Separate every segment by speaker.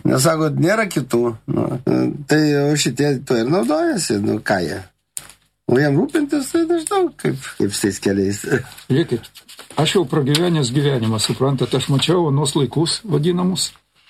Speaker 1: Nesako, nėra kitų. Nu, tai šitie to ir naudojasi, nu ką jie. O jam rūpintis, tai dažnau, kaip tais keliais.
Speaker 2: Žiūrėkit, aš jau pragyvenęs gyvenimą, suprantat, aš mačiau anos laikus vadinamus.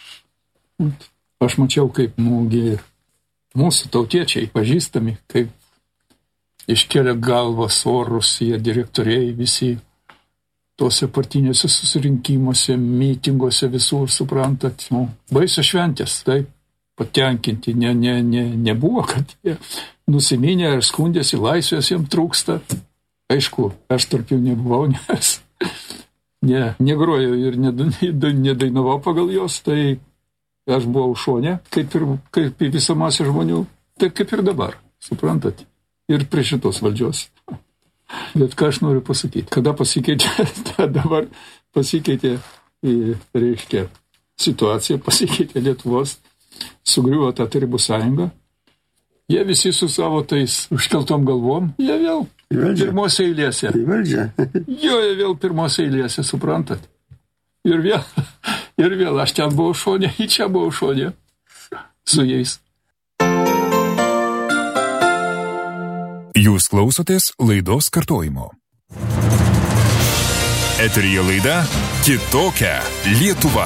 Speaker 2: Aš mačiau, kaip mūsų tautiečiai pažįstami, kaip iškelia galvas orus, jie direktoriai visi tuose partinėse susirinkimuose, mitinguose visur, suprantat. Baisios šventės, taip, patenkinti, nebuvo, kad jie nusiminė ir skundėsi, laisvės jiems trūksta. Aišku, aš tarp jų nebuvau, nes negrojau ir nedainavau pagal jos, tai aš buvau šone, kaip į visą masę žmonių, taip kaip ir dabar, suprantat, ir prie šitos valdžios. Bet ką aš noriu pasakyti, kada pasikeitė, dabar pasikeitė, reiškia, situacija, pasikeitė Lietuvos, sugriuvo tą Tarybų sąjungą, jie visi su savo tais užkeltom galvom, jie vėl pirmose eilėse. Jie vėl pirmose eilėse, suprantat. Ir vėl aš ten buvau šonė, į čia buvau šonė su jais.
Speaker 3: Jūs klausotės laidos kartojimo. Eteryje laida Kitokia Lietuva.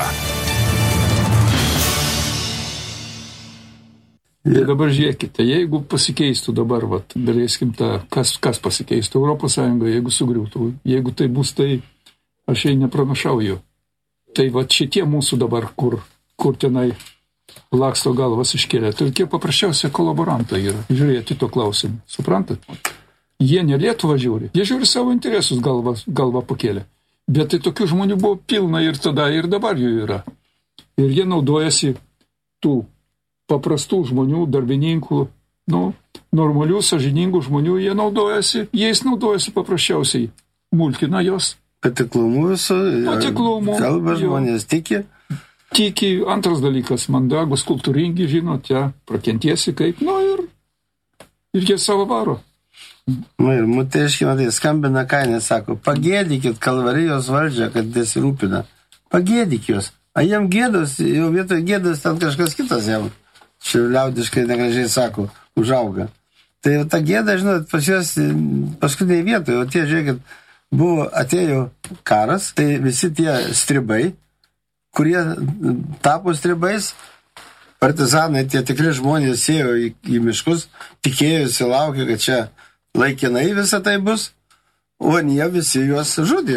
Speaker 2: Ir dabar žiūrėkite, jeigu pasikeistų dabar, daleiskim kas pasikeistų Europos Sąjungoje, jeigu sugriūtų, jeigu tai bus, tai aš jai nepranašauju. Tai šitie mūsų dabar, kur tenai laksto galvas iškėlė, tai tie paprasčiausia kolaborantai yra, žiūrėti to klausimą, suprantat? Jie ne Lietuvą žiūri, jie žiūri savo interesus galvą pakėlė. Bet tai tokių žmonių buvo pilna ir tada, ir dabar jų yra. Ir jie naudojasi tų paprastų žmonių, darbininkų, normalių, sąžiningų žmonių, jais naudojasi paprasčiausiai. Mulkina jos.
Speaker 1: Patiklumu visų.
Speaker 2: Patiklumu.
Speaker 1: Kalba žmonės tiki.
Speaker 2: Tiki, antras dalykas, mandagus, kultūringi, žinot, prakentiesi kaip, ir jie savo varo.
Speaker 1: Ir mutėški, matai, skambina kainė, sako, pagėdykit Kalvarijos valdžią, kad desirūpina. Pagėdyk jos. A jam gėdos, jau vietoj gėdos ten kažkas kitas jam, čia liaudiškai negražiai sako, užauga. Tai ta gėda, žinot, pas juos paskutiniai vietoje, o tie, žiūrėkit, atėjo karas, tai visi tie stribai, kurie tapo stribais, partizanai, tie tikri žmonės ėjo į miškus, tikėjosi, laukė, kad čia laikinai visą tai bus, o jie visi juos žudė.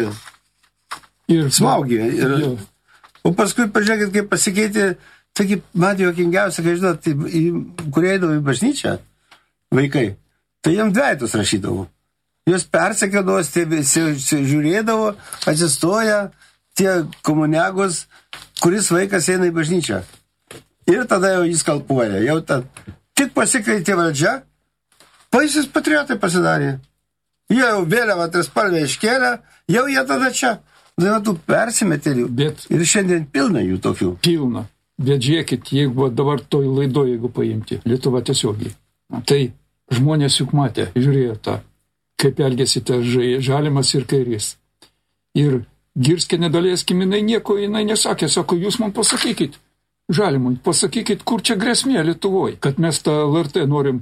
Speaker 2: Ir
Speaker 1: smaugė. O paskui, pažiūrėkit, kaip pasikeitė, taigi, man juokingiausia, kai žinot, kurie eidavo į bažnyčią, vaikai, tai jiem dvejtus rašydavo. Jūs persekėdavo, žiūrėdavo, atsistoja tie komuniagos, kuris vaikas eina į bažnyčią. Ir tada jau jis kalpuoja. Jau tik pasikeitė valdžia, baisius patriotai pasidarė. Jie jau vėliavą trispalvę iškėlė, jau jie tada čia. Tų persimetėlių. Ir šiandien pilna jų tokių.
Speaker 2: Pilna. Bet žiūrėkit, jeigu dabar toj laidoje, jeigu paimti, Lietuva tiesiogiai, tai žmonės juk matė, žiūrėjo tą, kaip elgėsi tas Žalimas ir Kairys. Ir Girskė nedalėskim, jinai nesakė, sako, jūs man pasakykit, Žalimui, pasakykit, kur čia grėsmė Lietuvoje, kad mes tą LRT norim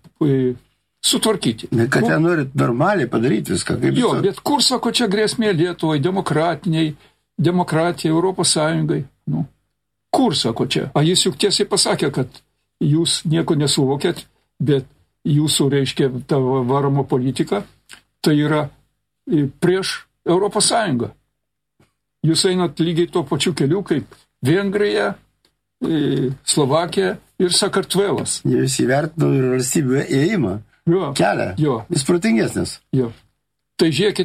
Speaker 2: sutvarkyti.
Speaker 1: Kad jie norit normaliai padaryti viską.
Speaker 2: Jo, bet kur, sako, čia grėsmė Lietuvai, demokratijai, Europos Sąjungai. Kur, sako, čia? A jis juk tiesiai pasakė, kad jūs nieko nesuvokėt, bet jūsų, reiškia, ta varomo politika, tai yra prieš Europos Sąjungą. Jūs einat lygiai tuo pačiu keliu, kaip Vengrija, Slovakija ir Sakartvelas.
Speaker 1: Jūs įvertino ir valstybių ėjimą. Kelią. Jis protingesnis.
Speaker 2: Tai žiūrėkit,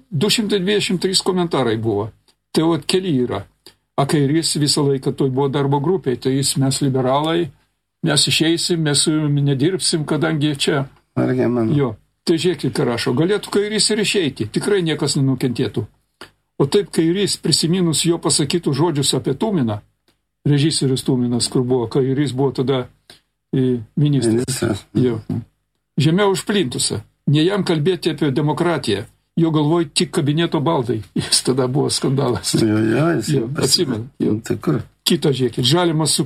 Speaker 2: 223 komentarai buvo. Tai keli yra. A Kairys visą laiką toj buvo darbo grupėje, tai mes liberalai, mes išeisim, mes su jumi nedirbsim, kadangi čia. Tai žiūrėkit, ką rašo. Galėtų Kairys ir išeiti, tikrai niekas nenukentėtų. O taip Kairys, prisiminus jo pasakytų žodžius apie Tuminą, režisierius Tuminas, kur buvo, Kairys buvo tada ministras. Žemiau už plintusą. Ne jam kalbėti apie demokratiją. Jo galvoj tik kabineto baldai. Jis tada buvo skandalas.
Speaker 1: Atsimenu.
Speaker 2: Kita žiūrėkit. Žalimas su